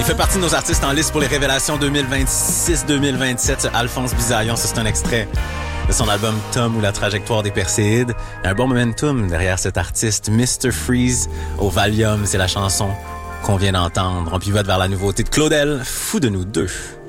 Il fait partie de nos artistes en liste pour les révélations 2026-2027. Alphonse Bisaillon, ça c'est un extrait de son album Tom ou la trajectoire des Perséides. Il y a un bon momentum derrière cet artiste. Mr. Freeze au Valium, c'est la chanson qu'on vient d'entendre. On pivote vers la nouveauté de Claudel, Fou de nous deux.